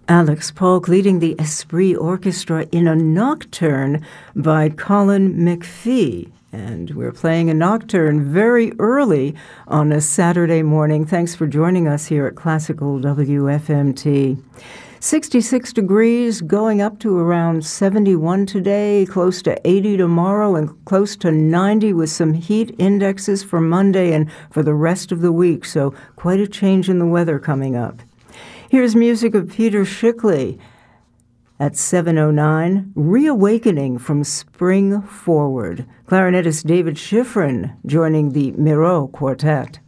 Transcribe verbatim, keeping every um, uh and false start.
Alex Polk leading the Esprit Orchestra in a nocturne by Colin McPhee. And we're playing a nocturne very early on a Saturday morning. Thanks for joining us here at Classical W F M T. sixty-six degrees, going up to around seventy-one today, close to eighty tomorrow, and close to ninety with some heat indexes for Monday and for the rest of the week. So quite a change in the weather coming up. Here's music of Peter Schickli at seven oh nine, Reawakening from Spring Forward. Clarinetist David Schifrin joining the Miro Quartet.